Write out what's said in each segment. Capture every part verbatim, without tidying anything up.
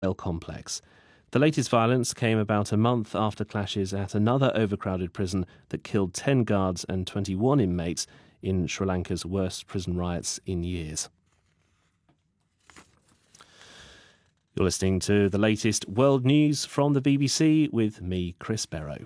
complex. The latest violence came about a month after clashes at another overcrowded prison that killed ten guards and twenty-one inmates in Sri Lanka's worst prison riots in years. You're listening to the latest world news from the B B C with me, Chris Barrow.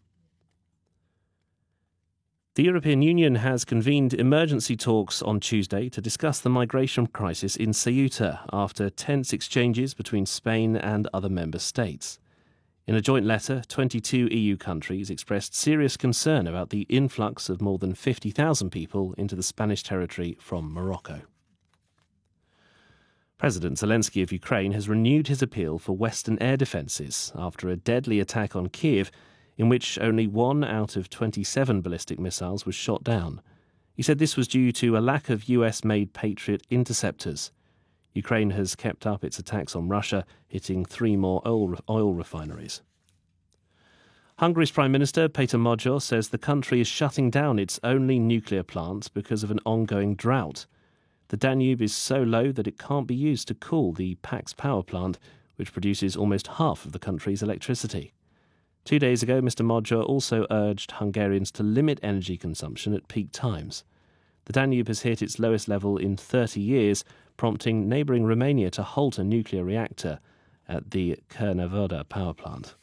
The European Union has convened emergency talks on Tuesday to discuss the migration crisis in Ceuta after tense exchanges between Spain and other member states. In a joint letter, twenty-two E U countries expressed serious concern about the influx of more than fifty thousand people into the Spanish territory from Morocco. President Zelensky of Ukraine has renewed his appeal for Western air defences after a deadly attack on Kiev in which only one out of twenty-seven ballistic missiles was shot down. He said this was due to a lack of U S-made Patriot interceptors. Ukraine has kept up its attacks on Russia, hitting three more oil, oil refineries. Hungary's Prime Minister, Péter Magyar, says the country is shutting down its only nuclear plant because of an ongoing drought. The Danube is so low that it can't be used to cool the Pax power plant, which produces almost half of the country's electricity. Two days ago, Mr Magyar also urged Hungarians to limit energy consumption at peak times. The Danube has hit its lowest level in thirty years, prompting neighbouring Romania to halt a nuclear reactor at the Cernavodă power plant.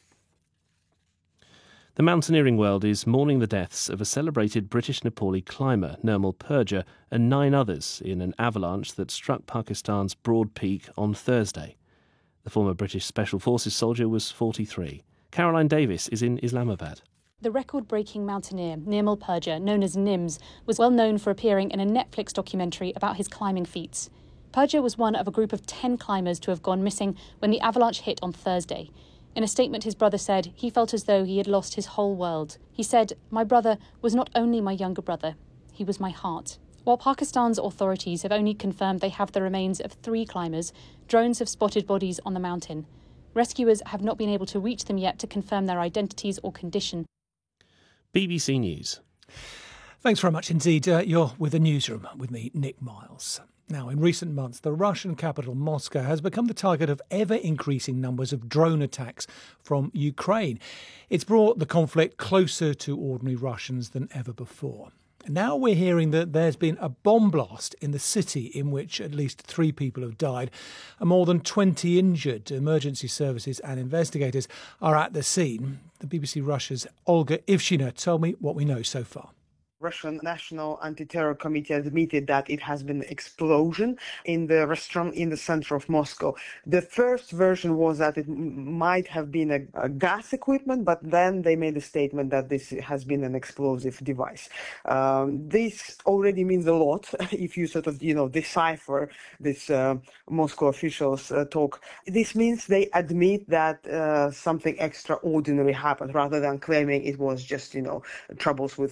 The mountaineering world is mourning the deaths of a celebrated British Nepali climber, Nirmal Purja, and nine others in an avalanche that struck Pakistan's Broad Peak on Thursday. The former British Special Forces soldier was forty-three. Caroline Davis is in Islamabad. The record-breaking mountaineer Nirmal Purja, known as Nims, was well known for appearing in a Netflix documentary about his climbing feats. Purja was one of a group of ten climbers to have gone missing when the avalanche hit on Thursday. In a statement, his brother said he felt as though he had lost his whole world. He said, "My brother was not only my younger brother, he was my heart." While Pakistan's authorities have only confirmed they have the remains of three climbers, drones have spotted bodies on the mountain. Rescuers have not been able to reach them yet to confirm their identities or condition. B B C News. Thanks very much indeed. Uh, you're with the newsroom with me, Nick Miles. Now, in recent months, the Russian capital, Moscow, has become the target of ever-increasing numbers of drone attacks from Ukraine. It's brought the conflict closer to ordinary Russians than ever before. Now we're hearing that there's been a bomb blast in the city in which at least three people have died and more than twenty injured. Emergency services and investigators are at the scene. The B B C Russia's Olga Ivshina told me what we know so far. Russian National Anti-Terror Committee admitted that it has been an explosion in the restaurant in the center of Moscow. The first version was that it m- might have been a, a gas equipment, but then they made a statement that this has been an explosive device. Um, this already means a lot if you sort of, you know, decipher this uh, Moscow officials uh, talk. This means they admit that uh, something extraordinary happened rather than claiming it was just, you know, troubles with